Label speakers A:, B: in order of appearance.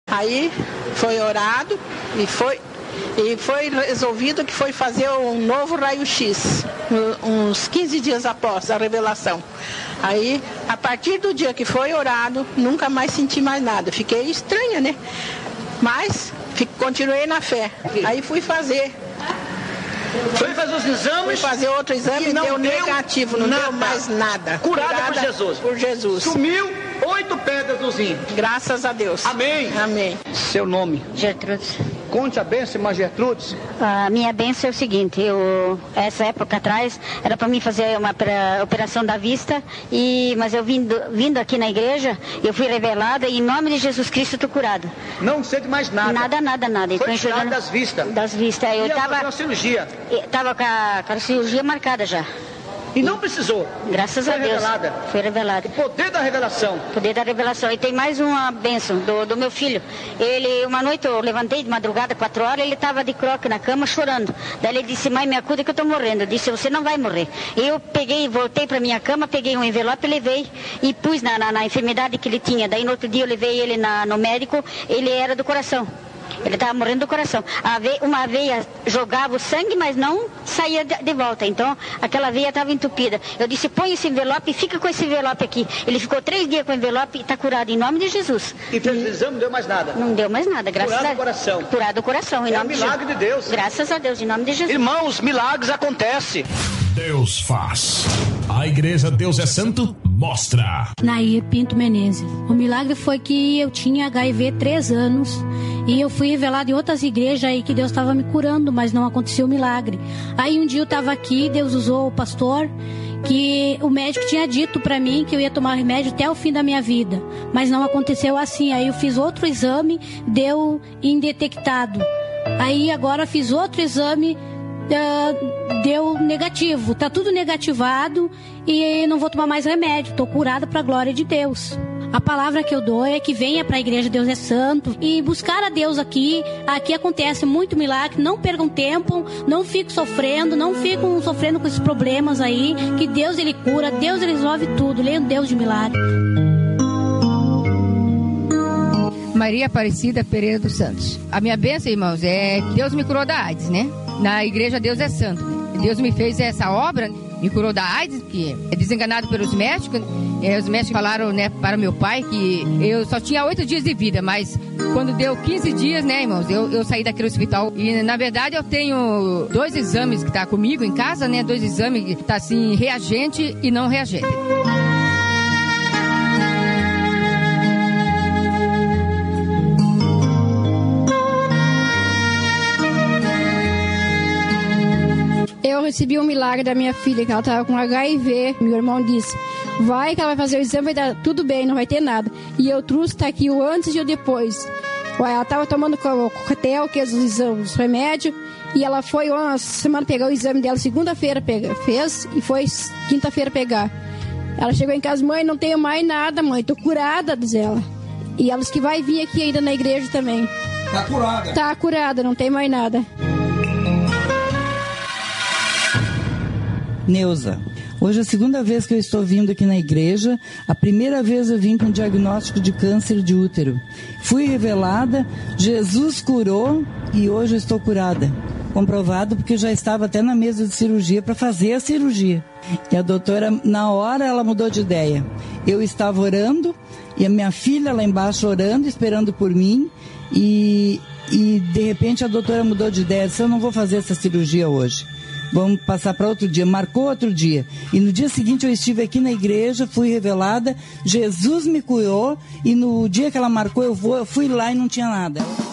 A: Aí foi orado e foi resolvido que foi fazer um novo raio-x, uns 15 dias após a revelação. Aí, a partir do dia que foi orado, nunca mais senti mais nada. Fiquei estranha, né? Mas continuei na fé. Aí fui fazer.
B: Foi fazer os exames?
A: Fui fazer outro exame e deu negativo, não deu mais nada.
B: Curada por Jesus.
A: Por Jesus.
B: Sumiu 8 pedras do rim.
A: Graças a Deus.
B: Amém.
A: Amém.
B: Seu nome?
C: Gertrudes.
B: Conte a bênção, irmã Gertrudes.
C: A minha bênção é o seguinte, essa época atrás, era para mim fazer uma operação da vista, mas eu vindo aqui na igreja, eu fui revelada e em nome de Jesus Cristo estou curada.
B: Não sente mais nada?
C: Nada.
B: Foi tirada das vistas?
C: Das vistas. Eu
B: estava com a cirurgia?
C: Estava com a cirurgia marcada já.
B: E não precisou?
C: Graças a Deus. Foi revelada.
B: O poder da revelação.
C: O poder da revelação. E tem mais uma bênção do meu filho. Uma noite eu levantei de madrugada, 4 horas, ele estava de croque na cama chorando. Daí ele disse, mãe, me acuda que eu estou morrendo. Eu disse, você não vai morrer. E eu voltei para minha cama, peguei um envelope, levei e pus na enfermidade que ele tinha. Daí no outro dia eu levei ele no médico, ele era do coração. Ele estava morrendo do coração. Uma veia jogava o sangue, mas não saía de volta. Então, aquela veia estava entupida. Eu disse, põe esse envelope e fica com esse envelope aqui. Ele ficou 3 dias com o envelope e está curado em nome de Jesus.
B: E fez o exame, não deu mais nada?
C: Não deu mais nada, graças a Deus.
B: Curado do coração.
C: Curado do coração, em nome de Jesus.
B: É um milagre de Deus.
C: Graças a Deus, em nome de Jesus.
B: Irmãos, milagres acontecem.
D: Deus faz. A igreja Deus é Santo mostra.
E: Nair Pinto Menezes. O milagre foi que eu tinha HIV 3 anos e eu fui revelado em outras igrejas aí que Deus estava me curando, mas não aconteceu o milagre. Aí um dia eu estava aqui, Deus usou o pastor, que o médico tinha dito para mim que eu ia tomar remédio até o fim da minha vida, mas não aconteceu assim. Aí eu fiz outro exame, deu indetectado. Aí agora fiz outro exame, deu negativo, tá tudo negativado e não vou tomar mais remédio, tô curada para a glória de Deus. A palavra que eu dou é que venha para a igreja Deus é Santo e buscar a Deus aqui acontece muito milagre, não percam tempo, não fiquem sofrendo com esses problemas aí, que Deus ele cura, Deus ele resolve tudo, ele é um Deus de milagre.
F: Maria Aparecida Pereira dos Santos. A minha bênção, irmãos, é que Deus me curou da AIDS, né? Na igreja Deus é Santo. Deus me fez essa obra, me curou da AIDS, que é desenganado pelos médicos. Os médicos falaram, né, para meu pai que eu só tinha 8 dias de vida, mas quando deu 15 dias, né, irmãos, eu saí daquele hospital. E, na verdade, eu tenho 2 exames que tá comigo em casa, né, 2 exames que tá, assim, reagente e não reagente.
G: Eu recebi um milagre da minha filha, que ela estava com HIV. Meu irmão disse, vai que ela vai fazer o exame, vai dar tudo bem, não vai ter nada. E eu trouxe, tá aqui o antes e o depois. Ela estava tomando coquetel, que é os exames, os remédios, e ela foi uma semana pegar o exame dela, segunda-feira fez, e foi quinta-feira pegar. Ela chegou em casa, mãe, não tenho mais nada, mãe, tô curada, diz ela. E ela disse que vai vir aqui ainda na igreja também.
B: Tá curada?
G: Tá curada, não tem mais nada.
H: Neuza, hoje é a 2ª vez que eu estou vindo aqui na igreja. A primeira vez eu vim com diagnóstico de câncer de útero. Fui revelada, Jesus curou e hoje eu estou curada. Comprovado porque já estava até na mesa de cirurgia para fazer a cirurgia. E a doutora, na hora, ela mudou de ideia. Eu estava orando e a minha filha lá embaixo orando, esperando por mim. E de repente a doutora mudou de ideia. Disse, eu não vou fazer essa cirurgia hoje. Vamos passar para outro dia. Marcou outro dia. E no dia seguinte eu estive aqui na igreja, fui revelada, Jesus me curou e no dia que ela marcou eu fui lá e não tinha nada.